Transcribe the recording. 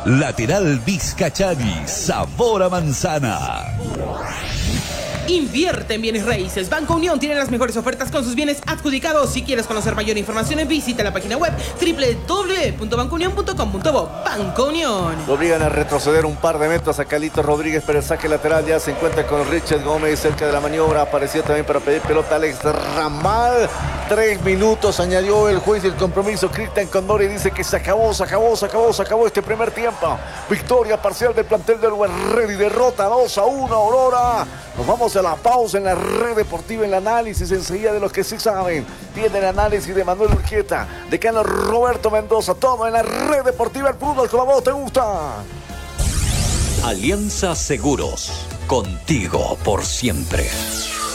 Lateral Vizcachani, sabor a manzana. Invierte en bienes raíces. Banco Unión tiene las mejores ofertas con sus bienes adjudicados. Si quieres conocer mayor información, visita la página web www.bancounion.com.bo. Banco Unión. Lo obligan a retroceder un par de metros a Carlitos Rodríguez, pero el saque lateral ya se encuentra con Richard Gómez cerca de la maniobra. Apareció también para pedir pelota Alex Ramal. 3 minutos añadió el juez del compromiso. Cristian Condori dice que se acabó este primer tiempo. Victoria parcial del plantel del Ready. Derrota 2-1 Aurora. Nos vamos a la pausa en la red deportiva, en el análisis enseguida de los que sí saben. Viene el análisis de Manuel Urquieta, de Carlos Roberto Mendoza. Todo en la red deportiva, el fútbol como a vos te gusta. Alianza Seguros, contigo por siempre.